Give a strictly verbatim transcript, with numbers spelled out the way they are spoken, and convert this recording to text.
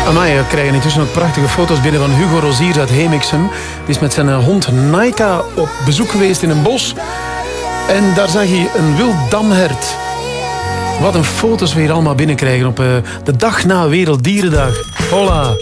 Amai, we krijgen intussen ook prachtige foto's binnen van Hugo Roziers uit Hemixem. Die is met zijn hond Naika op bezoek geweest in een bos. En daar zag hij een wild damhert. Wat een foto's we hier allemaal binnenkrijgen op uh, de dag na Werelddierendag. Hola!